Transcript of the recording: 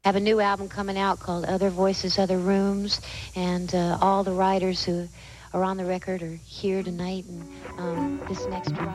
have a new album coming out called Other Voices, Other Rooms, and all the writers who are on the record are here tonight, and this next drop.